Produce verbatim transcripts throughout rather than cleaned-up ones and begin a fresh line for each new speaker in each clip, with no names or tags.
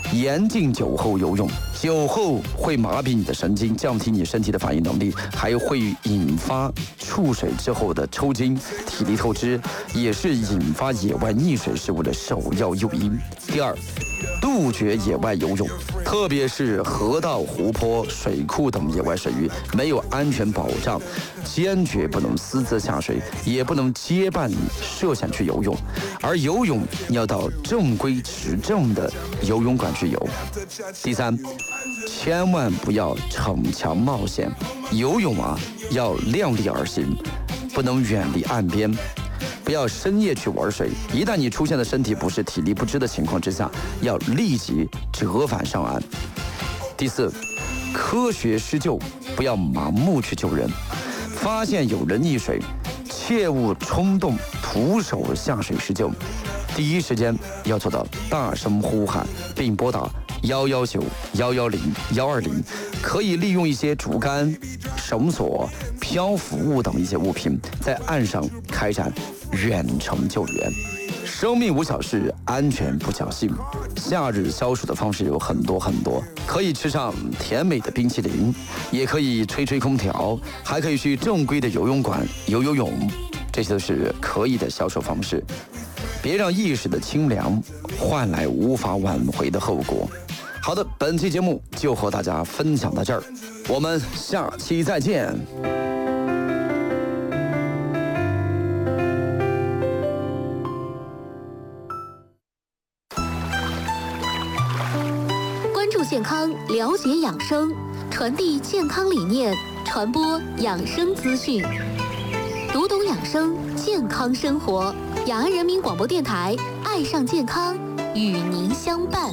严禁酒后游泳，酒后会麻痹你的神经，降低你身体的反应能力，还会引发触水之后的抽筋、体力透支，也是引发野外溺水事故的首要诱因。第二，杜绝野外游泳，特别是河道、湖泊、水库等野外水域，没有安全保障，坚决不能私自下水，也不能结伴涉险去游泳。而游泳要到正规持证的游泳馆去游。第三，千万不要逞强冒险，游泳啊要量力而行，不能远离岸边。不要深夜去玩水，一旦你出现了身体不适、体力不支的情况之下，要立即折返上岸。第四，科学施救，不要盲目去救人。发现有人溺水，切勿冲动徒手下水施救，第一时间要做到大声呼喊，并拨打幺幺九、幺幺零、幺二零，可以利用一些竹竿、绳索、漂浮物等一些物品，在岸上开展远程救援。生命无小事，安全不侥幸。夏日消暑的方式有很多很多，可以吃上甜美的冰淇淋，也可以吹吹空调，还可以去正规的游泳馆游游泳，这些都是可以的消暑方式。别让一时的清凉换来无法挽回的后果。好的，本期节目就和大家分享到这儿，我们下期再见。
关注健康，了解养生，传递健康理念，传播养生资讯，读懂养生，健康生活。雅安人民广播电台，爱上健康，与您相伴。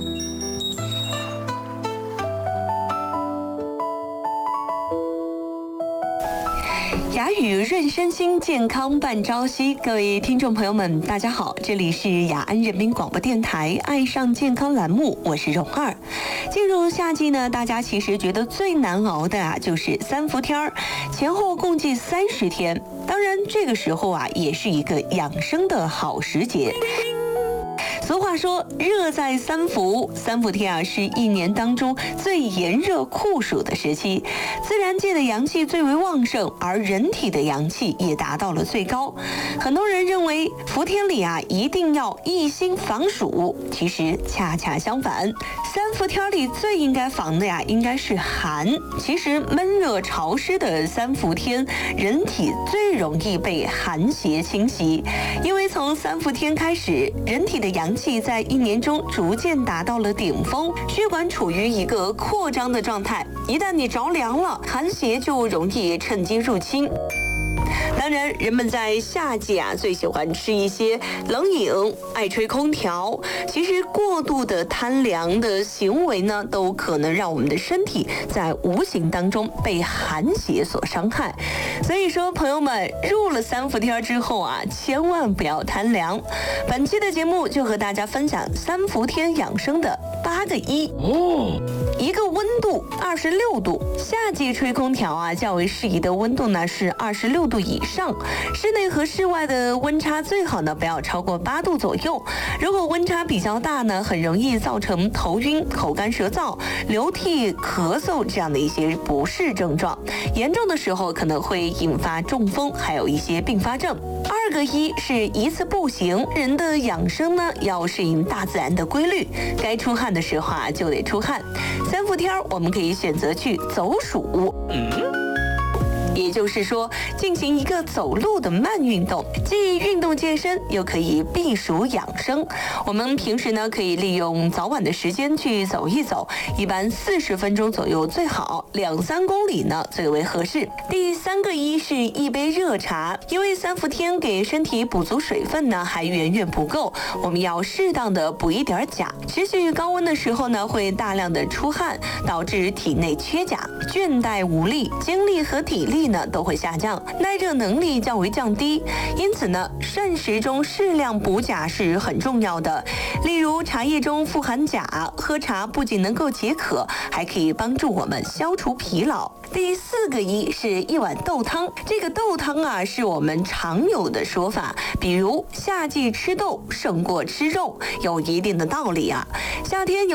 雅语润身心，健康伴朝夕。各位听众朋友们，大家好，这里是雅安人民广播电台爱上健康栏目，我是蓉儿。进入夏季呢，大家其实觉得最难熬的啊，就是三伏天儿，前后共计三十天。当然，这个时候啊，也是一个养生的好时节。俗话说，热在三伏，三伏天啊是一年当中最炎热酷暑的时期，自然界的阳气最为旺盛，而人体的阳气也达到了最高。很多人认为伏天里啊一定要一心防暑，其实恰恰相反，三伏天里最应该防的呀应该是寒。其实闷热潮湿的三伏天，人体最容易被寒邪侵袭，因为从三伏天开始，人体的阳气在一年中逐渐达到了顶峰，血管处于一个扩张的状态，一旦你着凉了，寒邪就容易趁机入侵。当然，人们在夏季啊最喜欢吃一些冷饮，爱吹空调。其实过度的贪凉的行为呢，都可能让我们的身体在无形当中被寒邪所伤害。所以说，朋友们入了三伏天之后啊，千万不要贪凉。本期的节目就和大家分享三伏天养生的八个一哦。一个温度二十六度，夏季吹空调啊，较为适宜的温度呢是二十六度以上，室内和室外的温差最好呢不要超过八度左右。如果温差比较大呢，很容易造成头晕、口干舌燥、流涕、咳嗽这样的一些不适症状，严重的时候可能会引发中风，还有一些并发症。二个一是一次不行，人的养生呢要适应大自然的规律，该出汗的时候啊就得出汗。三伏天我们可以选择去走暑。嗯。也就是说，进行一个走路的慢运动，既运动健身，又可以避暑养生。我们平时呢，可以利用早晚的时间去走一走，一般四十分钟左右最好，两三公里呢最为合适。第三个一是一杯热茶，因为三伏天给身体补足水分呢还远远不够，我们要适当的补一点钾。持续高温的时候呢，会大量的出汗，导致体内缺钾，倦怠无力，精力和体力呢都会下降，耐热能力较为降低。因此呢，膳食中适量补钾是很重要的。例如茶叶中富含钾，喝茶不仅能够解渴，还可以帮助我们消除疲劳。第四个一是一碗豆汤，这个豆汤啊是我们常有的说法，比如夏季吃豆胜过吃肉，有一定的道理啊。夏天有